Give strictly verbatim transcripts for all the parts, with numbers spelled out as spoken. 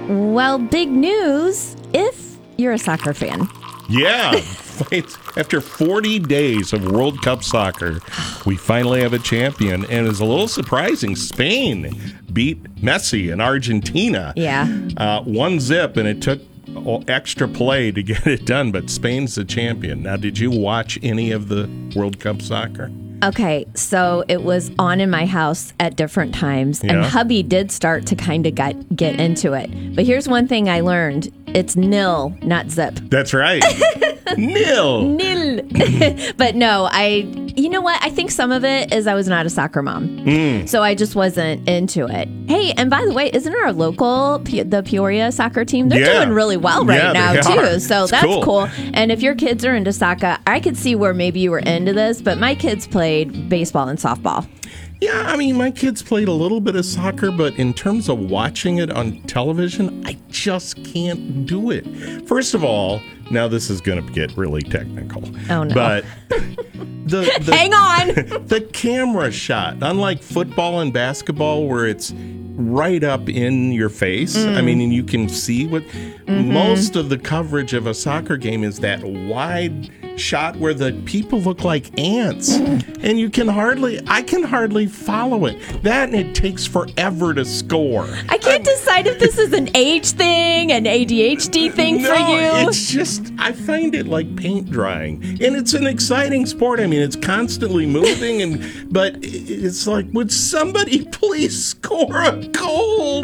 Well, big news if you're a soccer fan. Yeah. After forty days of World Cup soccer, we finally have a champion. And it's a little surprising. Spain beat Messi in Argentina. Yeah. Uh, one zip, and it took extra play to get it done. But Spain's the champion. Now, did you watch any of the World Cup soccer? Okay, so it was on in my house at different times, Yeah. and hubby did start to kind of get, get into it. But here's one thing I learned. It's nil, not zip. That's right. Nil. Nil. But no, I, you know what? I think some of it is I was not a soccer mom. Mm. So I just wasn't into it. Hey, and by the way, isn't our local, Pe- the Peoria soccer team, they're Yeah. doing really well right Yeah, now they too. are. So It's that's cool. cool. And if your kids are into soccer, I could see where maybe you were into this, but my kids played baseball and softball. Yeah, I mean, my kids played a little bit of soccer, but in terms of watching it on television, I just can't do it. First of all, now this is going to get really technical. Oh, no. But the, the Hang on. the camera shot, unlike football and basketball where it's right up in your face, Mm. I mean, and you can see what Mm-hmm. most of the coverage of a soccer game is that wide shot where the people look like ants, and you can hardly, I can hardly follow it. That and it takes forever to score. I can't decide if this is an age thing, an A D H D thing no, for you. it's just, I find it like paint drying. And it's an exciting sport. I mean, it's constantly moving, and but it's like, would somebody please score a goal?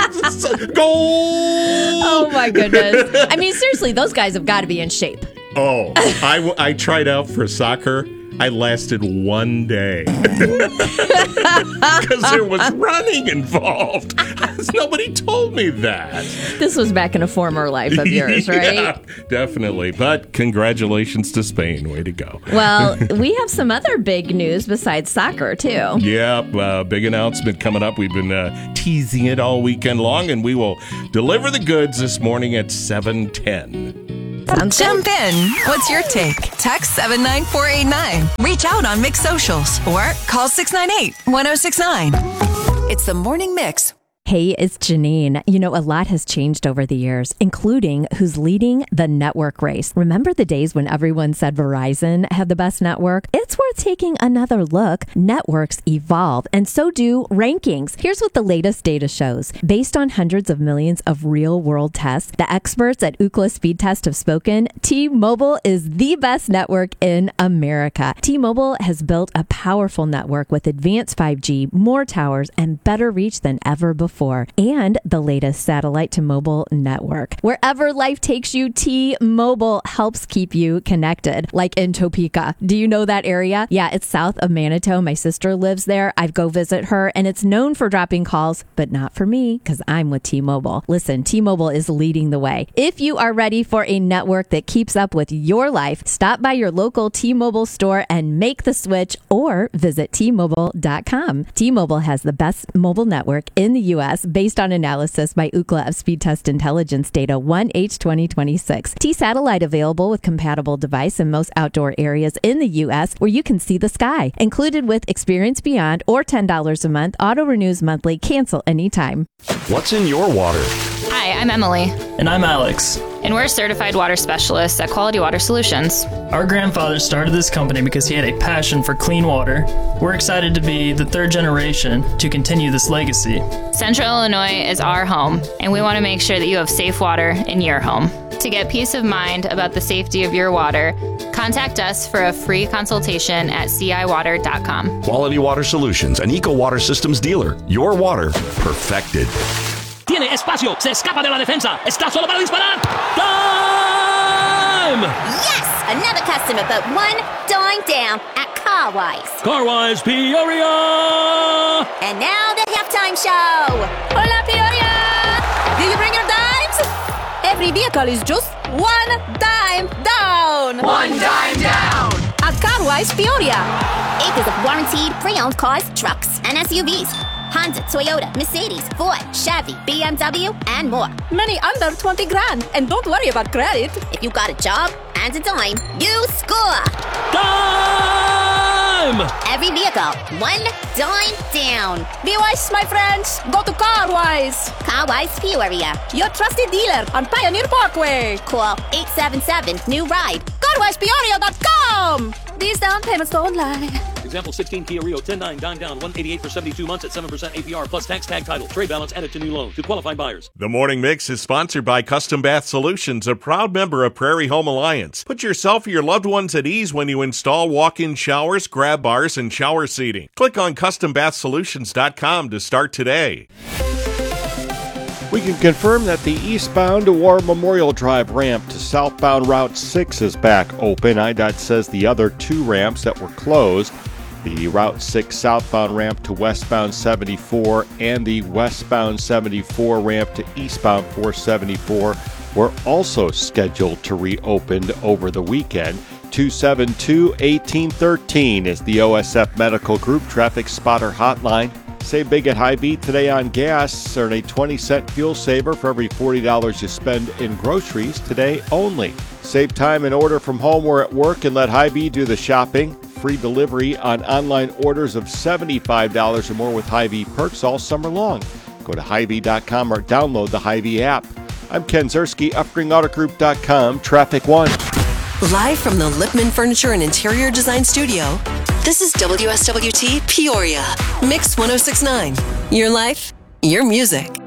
Goal! Oh my goodness. I mean, seriously, those guys have got to be in shape. Oh, I, w- I tried out for soccer. I lasted one day because there was running involved. Nobody told me that. This was back in a former life of yours, right? Yeah, definitely. But congratulations to Spain. Way to go. Well, we have some other big news besides soccer, too. Yeah, uh, big announcement coming up. We've been uh, teasing it all weekend long, and we will deliver the goods this morning at seven ten. Sounds Jump good. in. What's your take? Text seven nine four eight nine. Reach out on Mix Socials or call six nine eight, one oh six nine. It's the Morning Mix. Hey, it's Janine. You know, a lot has changed over the years, including who's leading the network race. Remember the days when everyone said Verizon had the best network? It's worth taking another look. Networks evolve, and so do rankings. Here's what the latest data shows. Based on hundreds of millions of real-world tests, the experts at Ookla Speed Test have spoken. T-Mobile is the best network in America. T-Mobile has built a powerful network with advanced five G, more towers, and better reach than ever before. And the latest satellite to mobile network. Wherever life takes you, T-Mobile helps keep you connected. Like in Topeka. Do you know that area? Yeah, it's south of Manitou. My sister lives there. I go visit her, and it's known for dropping calls, but not for me because I'm with T-Mobile. Listen, T-Mobile is leading the way. If you are ready for a network that keeps up with your life, stop by your local T-Mobile store and make the switch, or visit T Mobile dot com. T-Mobile has the best mobile network in the U S based on analysis by Ookla of Speed Test Intelligence data one H twenty twenty-six. T-Satellite available with compatible device in most outdoor areas in the U S where you can see the sky. Included with Experience Beyond or ten dollars a month. Auto renews monthly. Cancel anytime. What's in your water? Hi, I'm Emily, And I'm Alex. and we're certified water specialists at Quality Water Solutions. Our grandfather started this company because he had a passion for clean water. We're excited to be the third generation to continue this legacy. Central Illinois is our home, and we want to make sure that you have safe water in your home. To get peace of mind about the safety of your water, contact us for a free consultation at c i water dot com. Quality Water Solutions, an Eco Water Systems dealer. Your water perfected. Tiene espacio, se escapa de la defensa, está solo para disparar. Time! Yes! Another customer but one dime down at Carwise. Carwise Peoria! And now the halftime show. Hola, Peoria! Did you bring your dimes? Every vehicle is just one dime down. One dime down. At Carwise Peoria. Acres of warranted pre-owned cars, trucks, and S U Vs. Honda, Toyota, Mercedes, Ford, Chevy, B M W, and more. Many under twenty grand. And don't worry about credit. If you got a job and a dime, you score. Time! dime! Every vehicle, one dime down. Be wise, my friends. Go to CarWise. CarWise Peoria. Your trusted dealer on Pioneer Parkway. Call eight seven seven, new ride. car wise peoria dot com. These down payments don't lie. Example sixteen Kia Rio ten nine dime down one eighty-eight for seventy-two months at seven percent A P R plus tax tag title. Trade balance added to new loan to qualified buyers. The Morning Mix is sponsored by Custom Bath Solutions, a proud member of Prairie Home Alliance. Put yourself or your loved ones at ease when you install walk-in showers, grab bars, and shower seating. Click on custom bath solutions dot com to start today. We can confirm that the eastbound to War Memorial Drive ramp to southbound Route six is back open. I DOT says the other two ramps that were closed, the Route six southbound ramp to westbound seventy-four and the westbound seventy-four ramp to eastbound four seventy-four, were also scheduled to reopen over the weekend. two seven two, one eight one three is the O S F Medical Group Traffic Spotter Hotline. Save big at Hy-Vee today on gas. Earn a twenty cent fuel saver for every forty dollars you spend in groceries today only. Save time and order from home or at work and let Hy-Vee do the shopping. Free delivery on online orders of seventy-five dollars or more with Hy-Vee perks all summer long. Go to Hy Vee dot com or download the Hy-Vee app. I'm Ken Zerski, Upring Auto Group dot com, Traffic One. Live from the Lipman Furniture and Interior Design Studio, this is W S W T Peoria, Mix one oh six point nine. Your life, your music.